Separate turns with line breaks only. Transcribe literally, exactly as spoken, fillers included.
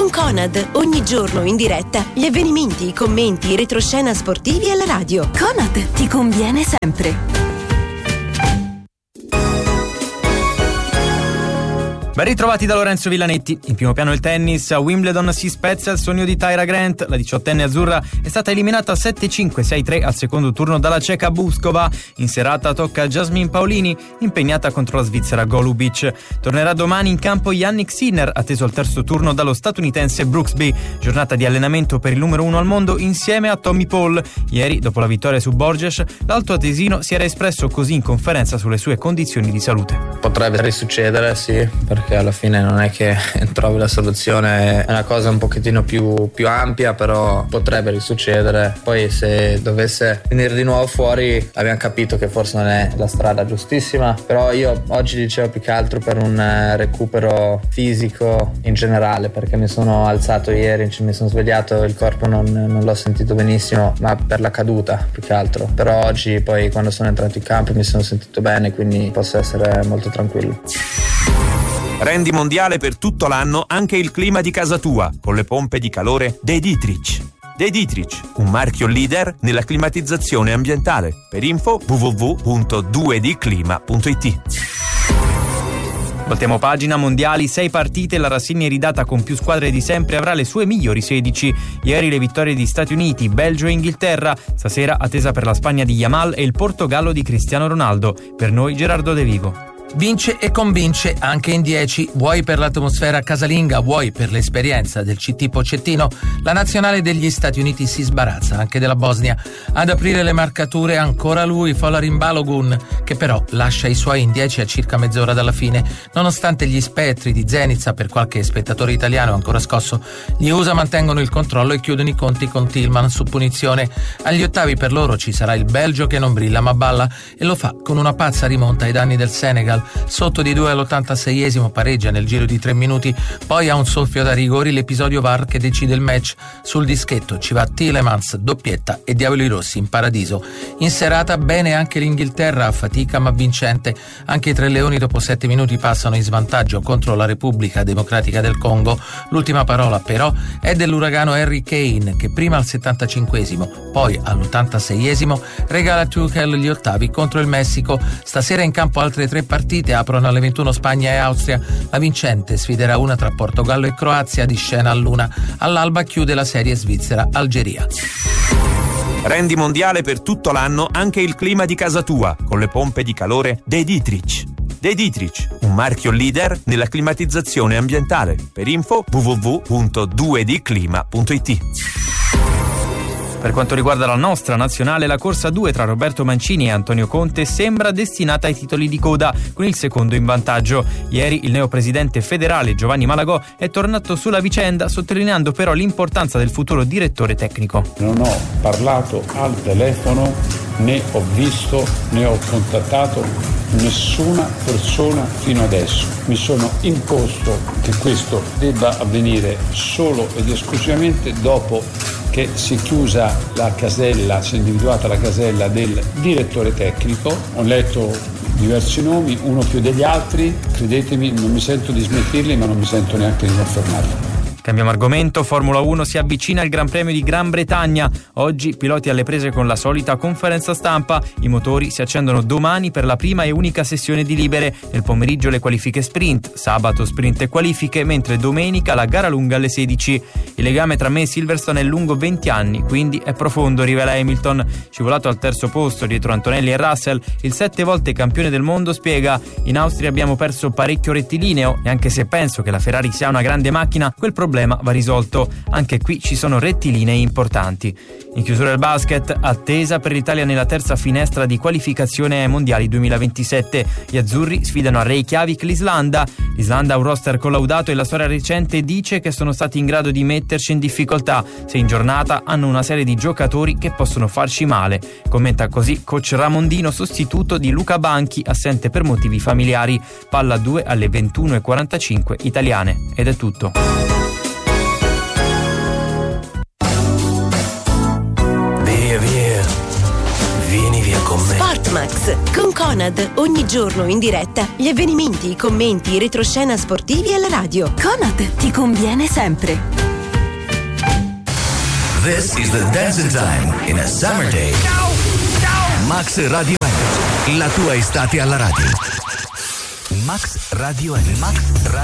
Con Conad, ogni giorno in diretta, gli avvenimenti, i commenti, i retroscena sportivi alla radio. Conad ti conviene sempre.
Ben ritrovati da Lorenzo Villanetti. In primo piano il tennis. A Wimbledon si spezza il sogno di Tyra Grant. La diciottenne azzurra è stata eliminata sette cinque sei tre al secondo turno dalla ceca Buskova. In serata tocca a Jasmine Paolini, impegnata contro la svizzera Golubic. Tornerà domani in campo Yannick Sinner, atteso al terzo turno dallo statunitense Brooksby. Giornata di allenamento per il numero uno al mondo insieme a Tommy Paul. Ieri, dopo la vittoria su Borges, l'alto atesino si era espresso così in conferenza sulle sue condizioni di salute.
Potrebbe risuccedere, sì, perché alla fine non è che trovi la soluzione, è una cosa un pochettino più, più ampia, però potrebbe risuccedere. Poi se dovesse venire di nuovo fuori abbiamo capito che forse non è la strada giustissima, però io oggi dicevo più che altro per un recupero fisico in generale, perché mi sono alzato ieri, mi sono svegliato, il corpo non, non l'ho sentito benissimo, ma per la caduta più che altro. Però oggi poi quando sono entrato in campo mi sono sentito bene, quindi posso essere molto tranquillo.
Rendi mondiale per tutto l'anno anche il clima di casa tua con le pompe di calore De Dietrich. De Dietrich, un marchio leader nella climatizzazione ambientale. Per info w w w punto due d clima punto i t.
Voltiamo pagina. Mondiali, sei partite, la rassegna ridata con più squadre di sempre avrà le sue migliori sedici. Ieri le vittorie di Stati Uniti, Belgio e Inghilterra. Stasera attesa per la Spagna di Yamal e il Portogallo di Cristiano Ronaldo. Per noi Gerardo De Vivo.
Vince e convince anche in dieci, vuoi per l'atmosfera casalinga, vuoi per l'esperienza del C T Pochettino. La nazionale degli Stati Uniti si sbarazza anche della Bosnia. Ad aprire le marcature ancora lui, Folarin Balogun, che però lascia i suoi in dieci a circa mezz'ora dalla fine. Nonostante gli spettri di Zenica per qualche spettatore italiano ancora scosso, gli U S A mantengono il controllo e chiudono i conti con Tillman su punizione. Agli ottavi per loro ci sarà il Belgio che non brilla ma balla e lo fa con una pazza rimonta ai danni del Senegal. Sotto di due all'ottantaseiesimo pareggia nel giro di tre minuti, poi ha un soffio da rigori l'episodio V A R che decide il match. Sul dischetto ci va Tielemans, doppietta e Diavoli Rossi in paradiso. In serata bene anche l'Inghilterra, a fatica ma vincente. Anche i Tre Leoni dopo sette minuti passano in svantaggio contro la Repubblica Democratica del Congo. L'ultima parola però è dell'uragano Harry Kane, che prima al settantacinquesimo, poi all'ottantaseiesimo regala a Tuchel gli ottavi contro il Messico. Stasera in campo altre tre partite. Aprono alle ventuno Spagna e Austria. La vincente sfiderà una tra Portogallo e Croazia di scena all'una. All'alba chiude la serie Svizzera-Algeria.
Rendi mondiale per tutto l'anno anche il clima di casa tua con le pompe di calore De Dietrich. De Dietrich, un marchio leader nella climatizzazione ambientale. Per info w w w punto due d clima punto i t.
Per quanto riguarda la nostra nazionale, la corsa due tra Roberto Mancini e Antonio Conte sembra destinata ai titoli di coda, con il secondo in vantaggio. Ieri il neopresidente federale Giovanni Malagò è tornato sulla vicenda, sottolineando però l'importanza del futuro direttore tecnico.
Non ho parlato al telefono, né ho visto, né ho contattato nessuna persona fino adesso. Mi sono imposto che questo debba avvenire solo ed esclusivamente dopo che si è chiusa la casella, si è individuata la casella del direttore tecnico. Ho letto diversi nomi, uno più degli altri, credetemi, non mi sento di smentirli, ma non mi sento neanche di confermarli.
Cambiamo argomento. Formula uno si avvicina al Gran Premio di Gran Bretagna. Oggi piloti alle prese con la solita conferenza stampa. I motori si accendono domani per la prima e unica sessione di libere. Nel pomeriggio le qualifiche sprint, sabato sprint e qualifiche, mentre domenica la gara lunga alle sedici. Il legame tra me e Silverstone è lungo venti anni, quindi è profondo, rivela Hamilton. Scivolato al terzo posto dietro Antonelli e Russell, il sette volte campione del mondo spiega: in Austria abbiamo perso parecchio rettilineo e anche se penso che la Ferrari sia una grande macchina, quel problema va risolto. Anche qui ci sono rettilinei importanti. In chiusura del basket, attesa per l'Italia nella terza finestra di qualificazione ai mondiali duemilaventisette. Gli azzurri sfidano a Reykjavik l'Islanda. L'Islanda ha un roster collaudato e la storia recente dice che sono stati in grado di metterci in difficoltà. Se in giornata hanno una serie di giocatori che possono farci male. Commenta così coach Ramondino, sostituto di Luca Banchi, assente per motivi familiari. Palla due alle ventuno e quarantacinque italiane. Ed è tutto.
Vieni via con me. Sportmax con Conad, ogni giorno in diretta gli avvenimenti, i commenti, i retroscena sportivi alla radio. Conad ti conviene sempre.
This is the dancing time in a summer day. Max Radio Energy, la tua estate alla radio. Max Radio Energy. Max Radio